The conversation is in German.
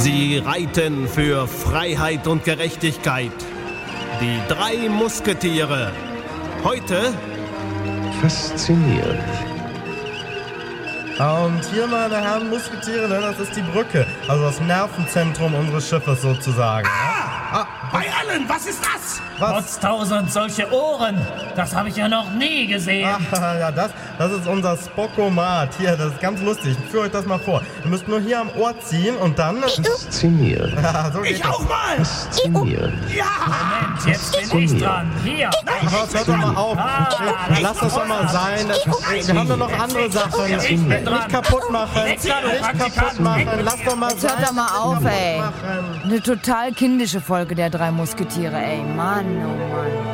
Sie reiten für Freiheit und Gerechtigkeit. Die 3 Musketiere. Heute fasziniert. Und hier, meine Herren Musketiere, das ist die Brücke. Also das Nervenzentrum unseres Schiffes sozusagen. Bei allen, was ist das? Potztausend solche Ohren, das habe ich ja noch nie gesehen. Ja, das ist unser Spokomat. Hier, das ist ganz lustig. Ich führe euch das mal vor. Ihr müsst nur hier am Ohr ziehen und dann... Fasziniert. Ja, so geht Ich das. auch mal! Fasziniert. Ja! Moment, jetzt bin ich dran. Hier. Aber hört doch mal auf. Lass das doch mal sein. Wir haben doch noch andere Sachen. Nicht kaputt machen. Nicht kaputt machen. Lass doch mal Jetzt sein. hört doch mal auf, Nicht ey. kaputt machen. Eine total kindische Folge der 3 Musketiere, ey. Mann, oh Mann.